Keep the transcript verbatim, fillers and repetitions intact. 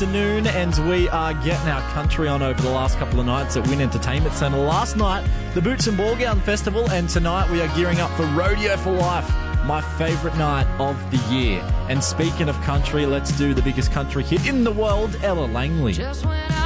afternoon, and we are getting our country on over the last couple of nights at Wynn Entertainment Centre. Last night, the Boots and Ball Gown Festival, and tonight we are gearing up for Rodeo for Life, my favourite night of the year. And speaking of country, let's do the biggest country hit in the world, Ella Langley.